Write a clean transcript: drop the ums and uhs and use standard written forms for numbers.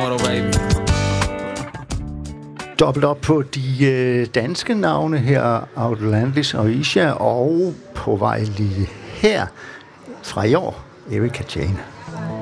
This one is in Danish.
Auto, baby. Dobbelt op på de danske navne her, Outlandis og Isha, og på vej lige her fra i år, Erika Jane.